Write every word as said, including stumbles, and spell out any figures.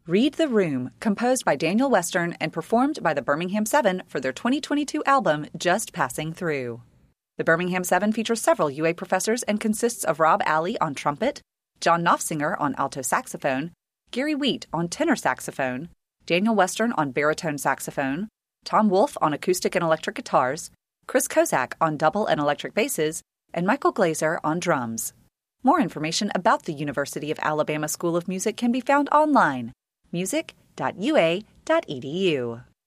Read the Room, composed by Daniel Western and performed by the Birmingham Seven for their twenty twenty-two album, Just Passing Through. The Birmingham Seven features several U A professors and consists of Rob Alley on trumpet, John Knopfsinger on alto saxophone, Gary Wheat on tenor saxophone, Daniel Western on baritone saxophone, Tom Wolfe on acoustic and electric guitars, Chris Kozak on double and electric basses, and Michael Glazer on drums. More information about the University of Alabama School of Music can be found online, music dot u a dot e d u.